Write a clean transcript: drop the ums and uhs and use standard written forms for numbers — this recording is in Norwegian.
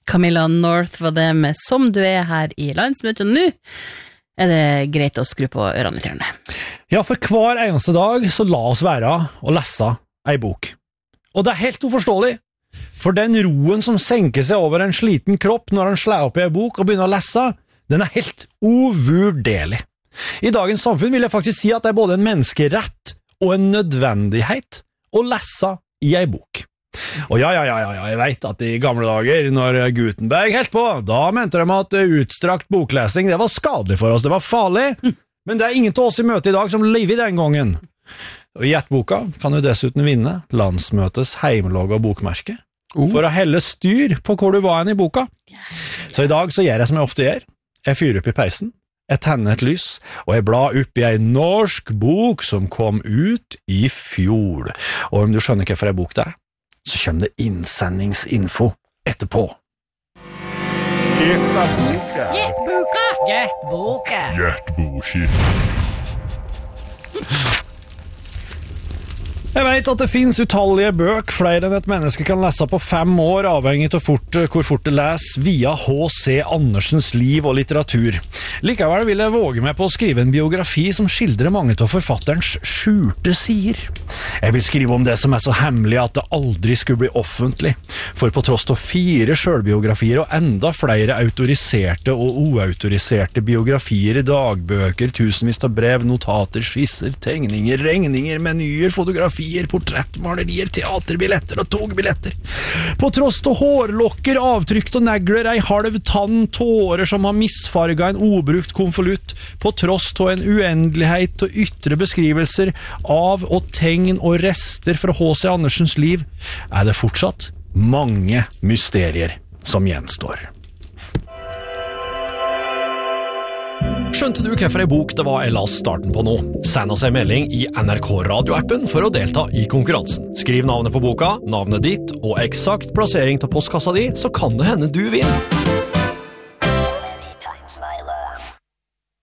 Camilla North var det med Som du er her i Landsmøtet. Og nå det greit å skru på ørene litt. Ja, for hver eneste dag så la oss være og lese ei bok. Og det helt uforståelig, for den roen som senker seg over en sliten kropp når han slår opp i ei bok og begynner å lese, den helt uvurderlig. I dagens samfunn vil jeg faktisk si at det både en menneskerett og en nødvendighet å lese i ei bok. Og ja, jeg vet at i gamle dager, når Gutenberg helt på, da mente de at utstrakt boklesing, det var skadelig for oss, det var farlig, men det ingen til oss i møte i dag som lever den gangen. Og i Gjettboka kan du dessuten vinne landsmøtets heimelaga bokmerke, for å helle styr på hvor du var i boka. Så i dag så gjør jeg som jeg ofte gjør, jeg fyrer opp i peisen, jeg tenner et lys, og jeg blar opp i en norsk bok som kom ut i fjor. Og om du skjønner hva for en bok det så kommer det innsendingsinfo etterpå. Gjettboka. Jeg vet at det finnes utallige bøk, flere enn et menneske kan lese på 5 år, avhengig av hvor fort det leser, via H.C. Andersens liv og litteratur. Likevel vil jeg våge meg på å skrive en biografi som skildrer mange av forfatterens skjulte sider. Jeg vil skrive om det som så hemmelig at det aldri skulle bli offentlig, for på tross av 4 selvbiografier og enda flere autoriserte og uautoriserte biografier, dagbøker, tusenvis av brev, notater, skisser, tegninger, regninger, menyer, fotografier, portrettmalerier, teaterbilletter og togbilletter. På tross av hårlokker, avtrykt og negler, ei halv tann, tårer som har misfarget en obrukt konvolutt, på tross av en uendelighet og ytre beskrivelser av og tegn og rester fra H.C. Andersens liv, det fortsatt mange mysterier som gjenstår. Skjønte du hvorfor ei bok det var jeg las starten på nå? Send oss en melding i NRK radioappen for å delta i konkurransen. Skriv navnet på boka, navnet ditt og eksakt plassering til postkassa di, så kan det hende du vinner.